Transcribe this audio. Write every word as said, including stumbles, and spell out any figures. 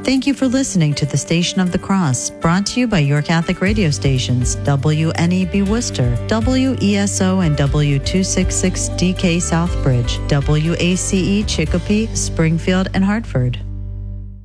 Thank you for listening to the Station of the Cross, brought to you by your Catholic radio stations, W N E B Worcester, W E S O and W two sixty-six D K Southbridge, W A C E Chicopee, Springfield, and Hartford.